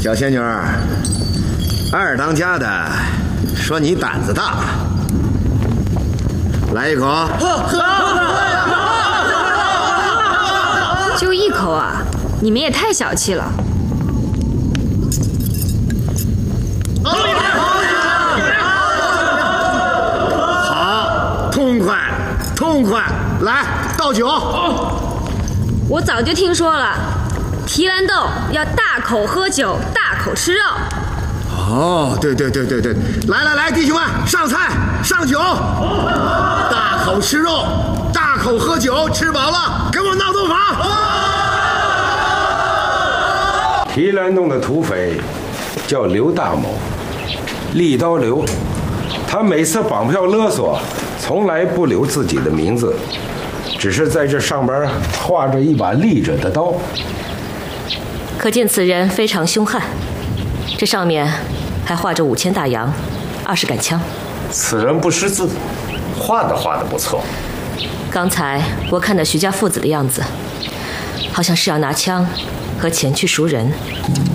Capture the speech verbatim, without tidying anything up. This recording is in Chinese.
小仙女儿，二当家的说你胆子大，来一口。 就一口啊？你们也太小气了。 好，痛快，痛快！来，倒酒。 我早就听说了，提篮豆要大口喝酒，大口吃肉。 哦，对对对对对，来来来，弟兄们，上菜上酒，大口吃肉，大口喝酒，吃饱了给我闹洞房。 提篮洞的土匪叫刘大某，利刀刘，他每次绑票勒索，从来不留自己的名字，只是在这上边画着一把立着的刀。 可见此人非常凶悍，这上面还画着五千大洋，二十杆枪。 此人不识字，画的画的不错。 刚才我看到徐家父子的样子，好像是要拿枪和钱去赎人。